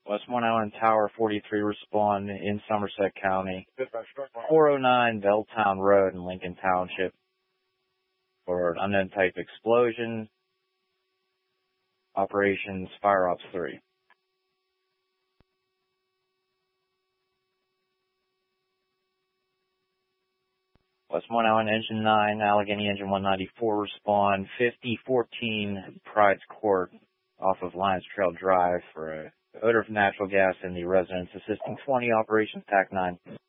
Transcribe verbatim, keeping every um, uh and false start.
Westmont Island Tower forty-three respond in Somerset County. four oh nine Belltown Road in Lincoln Township for an unknown type explosion. Operations Fire Ops three. Westmont Island Engine nine, Allegheny Engine one ninety-four respond fifty fourteen Pride's Court off of Lions Trail Drive for a odor of natural gas in the residence. Assisting twenty, Operations T A C nine.